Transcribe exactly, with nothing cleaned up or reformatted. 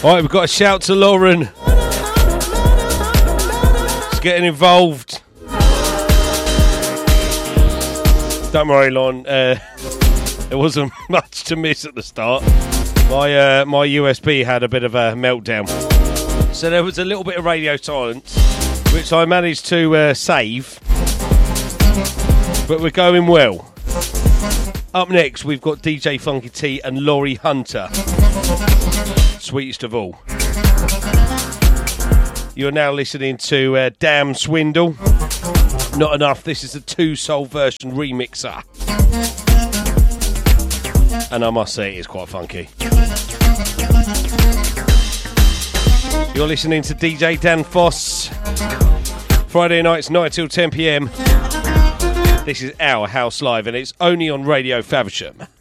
Alright, we've got a shout to Lauren. She's getting involved. Don't worry, Lauren. Uh, there wasn't much to miss at the start. My uh, my U S B had a bit of a meltdown. So there was a little bit of radio silence, which I managed to uh, save. But we're going well. Up next, we've got D J Funky T and Laurie Hunter. Sweetest of all. You're now listening to uh, Damn Swindle. Not enough. This is a Two Soul version remixer. And I must say, it is quite funky. You're listening to D J Dan Foss. Friday nights, nine till ten p m. This is our House Live, and it's only on Radio Faversham.